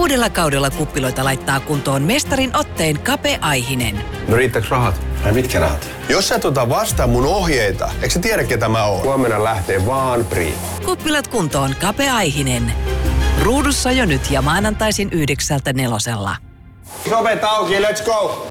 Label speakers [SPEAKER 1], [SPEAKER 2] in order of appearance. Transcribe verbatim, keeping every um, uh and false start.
[SPEAKER 1] Uudella kaudella kuppiloita laittaa kuntoon mestarin otteen Kape Aihinen.
[SPEAKER 2] No riittääkö rahat?
[SPEAKER 3] Ai mitkä rahat?
[SPEAKER 2] Jos sä et ota vastaan mun ohjeita, eikö sä tiedä ketä mä oon?
[SPEAKER 3] Huomenna lähtee vaan Priima.
[SPEAKER 1] Kuppilat kuntoon Kape Aihinen. Ruudussa jo nyt ja maanantaisin yhdeksältä nelosella.
[SPEAKER 3] Ovet auki, let's go!